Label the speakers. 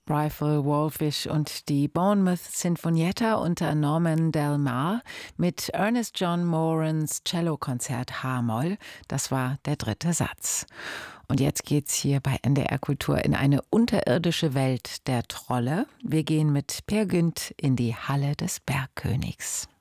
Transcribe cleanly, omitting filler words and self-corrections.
Speaker 1: Rifle Wallfish und die Bournemouth Sinfonietta unter Norman Del Mar mit Ernest John Morans Cellokonzert H-Moll. Das war der dritte Satz. Und jetzt geht's hier bei NDR Kultur in eine unterirdische Welt der Trolle. Wir gehen mit Peer Gynt in die Halle des Bergkönigs.